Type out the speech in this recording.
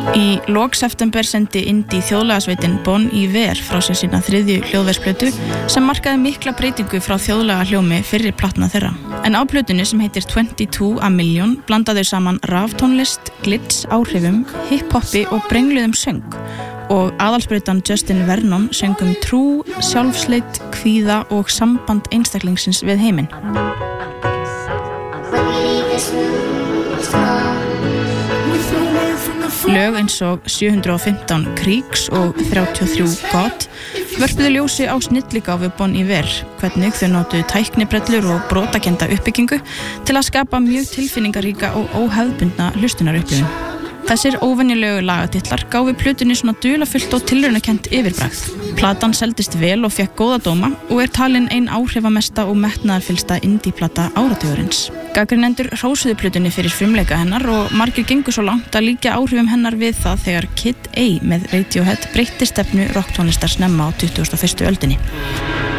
Í lok september sendi indie þjóðlagasveitin Bon Iver frá sér sína 3. hljóðversplötu sem markaði mikla breytingu frá þjóðlaga hljómi fyrri platna þeirra. En á plötunni sem heitir 22 a Million blandaðu saman raftónlist, glitch áhrifum, hip-hoppi og brengluðum söng og aðalsprautan Justin Vernon söng trú, sjálfsleit, kvíða og samband einstaklingsins við heiminn. Lög eins og 715 Creeks og 33 God vörpuðu ljósi á snilligáfu Bon Iver, hvernig þau notuðu tæknibrellur og brotakennda uppbyggingu til að skapa mjög tilfinningaríka og óhefðbundna hlustunarupplifun. Þessir óvenjulegu lagatitlar gáfu plötunni svona dularfullt og tilraunakennt yfirbragð. Platan seldist vel og fékk góða dóma og talin ein áhrifamesta og metnaðarfyllsta indie-plata áratugurins. Gagnrýnendur hrósuðu plötunni fyrir frumleika hennar og margir gengu svo langt að líkja áhrifum hennar við það þegar Kid A með Radiohead breytti stefnu rocktónlistar snemma á 21. öldinni.